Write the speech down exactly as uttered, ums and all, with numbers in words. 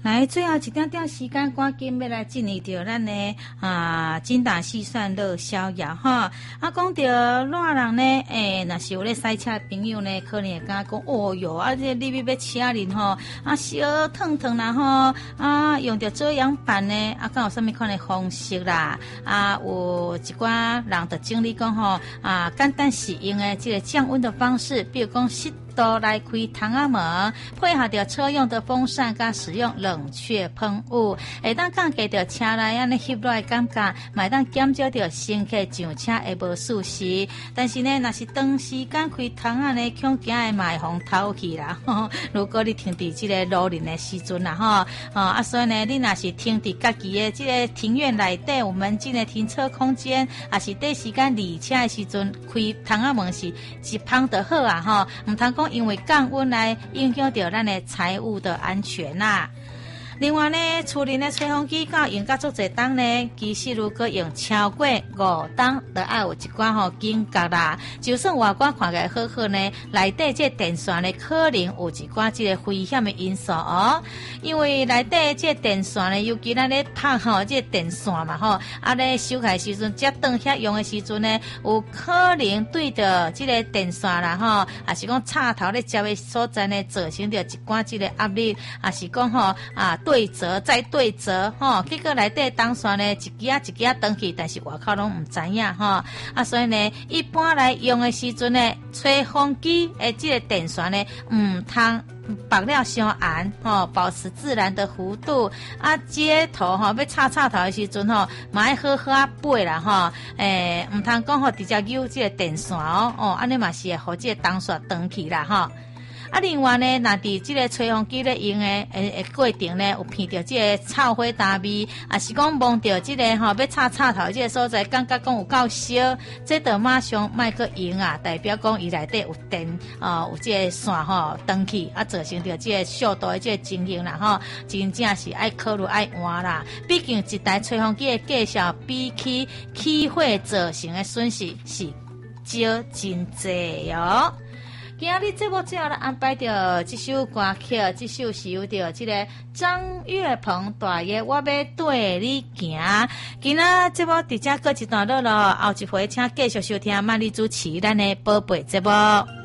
来，最后一点点时间，赶紧要来进入到咱的啊精打细算乐逍遥哈。啊，讲到烂人呢，诶、欸，若是有咧赛车的朋友呢，可能会感觉讲，哦哟，啊，这你要要车人吼，啊，小烫烫啦吼，啊，用着遮阳板呢，啊，敢有啥物款的方式啦？啊，有一寡人就经历讲吼，啊，简单使用的这个降温的方式，比如讲湿度来开窗仔门，配合着车用的风扇，加使用冷却喷雾，会当降低着车内安尼吸落的感觉，嘛当减少着乘客上车会无舒适。但是呢，若是长时间开窗仔呢，恐惊会卖风透去啦。呵如果你停伫这个路林的时阵啦，吼，哦啊，所以呢，你若是停伫家己的这个庭院内底，有门禁的停车空间，也是短时间离车的时阵开窗仔门是一芳就好啊，吼，唔通讲因为降温来影响到咱的财务的安全啦。另外呢，厝内的吹风机到用到足侪档呢，其实如果用超过五档，就要有一寡吼警觉啦。就算外观看起来好好呢，内底这电线呢，可能有一寡这个危险的因素哦。因为内底这电线呢，尤其咱咧拍吼这电线嘛吼，啊咧收起时阵，接当遐用的时阵呢，有可能对着这个电线啦吼，也是讲插头咧接的所在呢，造成着一寡这个压力，也是讲吼啊。对折再对折吼，结果内底当线呢一支啊一支啊登去，但是外口拢唔知影吼啊，所以呢，一般来用的时阵呢，吹风机诶，这个电线呢唔通绑了伤暗吼，保持自然的弧度啊，接头吼要插插头的时阵吼，嘛要好好啊背啦吼，诶，唔通讲吼直接扭这个电线哦哦，安尼嘛是会互这个当线登去啦吼。啊，另外呢，若伫即个吹风机咧用诶诶诶过程呢，有闻到即个臭灰大味，啊是讲闻到即个吼要插插头即个所在，感觉讲有够烧，这着马上莫去用啊，代表讲伊内底有电啊、呃，有即个线吼断去，啊造成着即个速度的即个情形啦吼，真正是爱考虑爱换啦。毕竟一台吹风机的介绍比起起火造成的损失是少真济哦。今日节目最后来安排着这首歌曲，这首是由着这个张岳鹏大爷我要对你行。今仔节目伫遮过一段落咯，后一回请继续收听曼丽主持咱的宝贝节目。